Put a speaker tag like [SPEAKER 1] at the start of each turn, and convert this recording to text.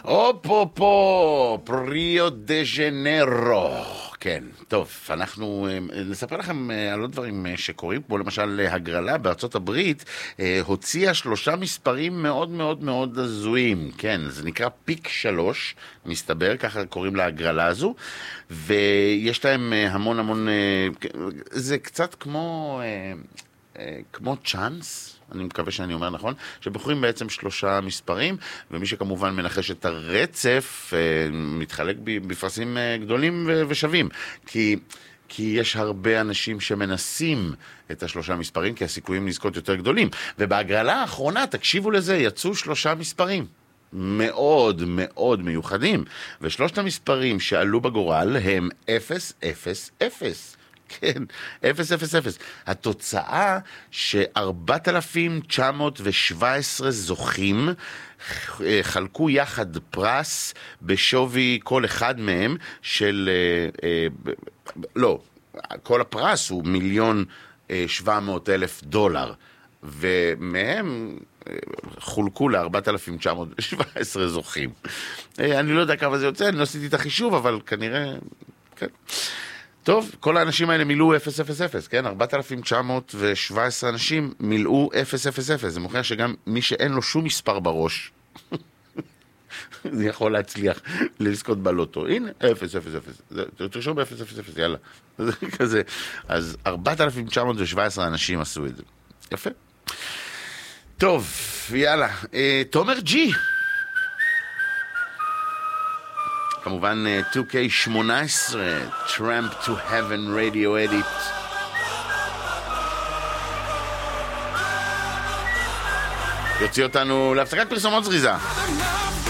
[SPEAKER 1] אופו, פריו דה ז'נרו. כן, טוב, אנחנו נספר לכם על עוד דברים שקורים, כמו למשל הגרלה בארצות הברית, הוציאה 3 מספרים מאוד מאוד מאוד הזויים, כן, זה נקרא פיק 3, מסתבר, ככה קוראים לה הגרלה הזו, ויש להם המון, זה קצת כמו צ'אנס, אני מקווה שאני אומר נכון, שבוחרים בעצם 3 מספרים, ומי שכמובן מנחש את הרצף, מתחלק בפרסים גדולים ושווים. כי יש הרבה אנשים שמנסים את 3 מספרים, כי הסיכויים לזכות יותר גדולים. ובהגרלה האחרונה, תקשיבו לזה, יצאו 3 מספרים. מאוד מאוד מיוחדים. ו3 המספרים שעלו בגורל הם 000. כן, 000. התוצאה ש4,917 זוכים חלקו יחד פרס בשווי כל אחד מהם של, לא, כל הפרס הוא $1,700,000, ומהם חולקו ל4,917 זוכים. אני לא יודע כמה זה יוצא, אני לא עשיתי את החישוב, אבל כנראה, כן. טוב, כל האנשים האלה מילאו 000, כן? 4,917 אנשים מילאו 000. זה מוכיח שגם מי שאין לו שום מספר בראש, זה יכול להצליח לזכות בלוטו. הנה, 000. תרשום ב-000, יאללה. זה כזה. אז 4,917 אנשים עשו את זה. יפה. טוב, יאללה. תומר ג'י. כמובן 2K18, Tramp to Heaven Radio Edit. יוציא אותנו להפסקת פרסומות זריזה.